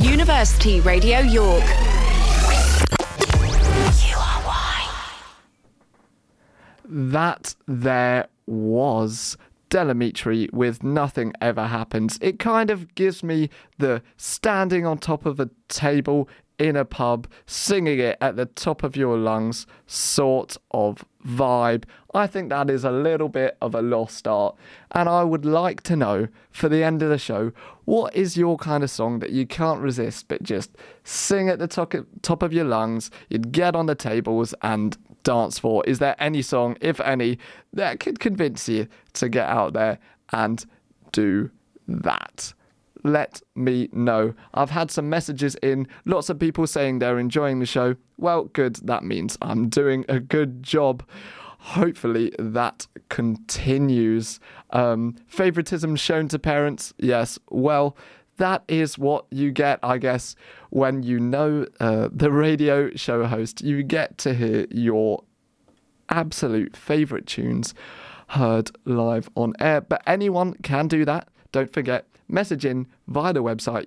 University Radio York. URY. That there was Del Amitri with Nothing Ever Happens. It kind of gives me the standing on top of a table in a pub, singing it at the top of your lungs sort of vibe. I think that is a little bit of a lost art, and I would like to know for the end of the show, what is your kind of song that you can't resist but just sing at the top of your lungs, you'd get on the tables and dance for? Is there any song, if any, that could convince you to get out there and do that? Let me know. I've had some messages in, lots of people saying they're enjoying the show. Well, good, that means I'm doing a good job. Hopefully that continues. Favoritism shown to parents, yes, well, that is what you get, I guess, when you know the radio show host. You get to hear your absolute favourite tunes heard live on air. But anyone can do that. Don't forget, message in via the website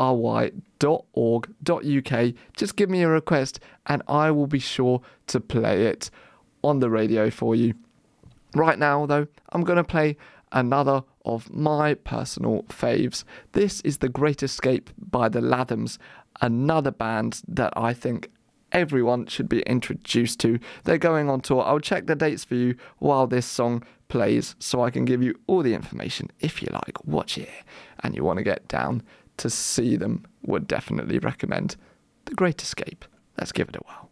ury.org.uk. Just give me a request and I will be sure to play it on the radio for you. Right now, though, I'm going to play another of my personal faves. This is The Great Escape by the Lathams, another band that I think everyone should be introduced to. They're going on tour. I'll check the dates for you while this song plays so I can give you all the information. If you like, watch it and you want to get down to see them, would definitely recommend The Great Escape. Let's give it a whirl.